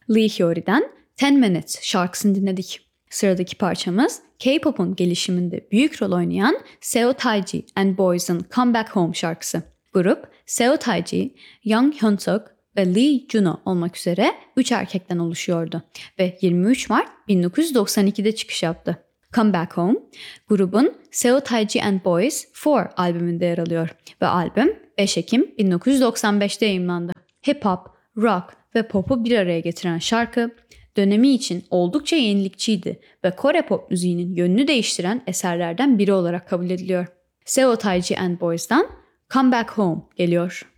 Lee Hyori'den 10 Minutes şarkısını dinledik. Sıradaki parçamız K-pop'un gelişiminde büyük rol oynayan Seo Taiji and Boys'un Come Back Home şarkısı. Grup Seo Taiji, Young Hyunsuk ve Lee Juno olmak üzere 3 erkekten oluşuyordu ve 23 Mart 1992'de çıkış yaptı. Come Back Home, grubun Seo Taiji and Boys 4 albümünde yer alıyor ve albüm 5 Ekim 1995'te yayımlandı. Hip hop, rock ve pop'u bir araya getiren şarkı, dönemi için oldukça yenilikçiydi ve Kore pop müziğinin yönünü değiştiren eserlerden biri olarak kabul ediliyor. Seo Taiji and Boys'dan Come Back Home geliyor.